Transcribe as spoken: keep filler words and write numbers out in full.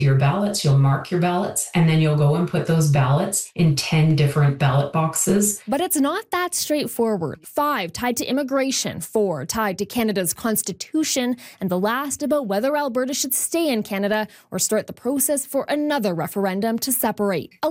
your ballots, you'll mark your ballots, and then you'll go and put those ballots in ten different ballot boxes. But it's not that straightforward. Five tied to immigration, four tied to Canada's constitution, and the last about whether Alberta should stay in Canada or start the process for another referendum to separate.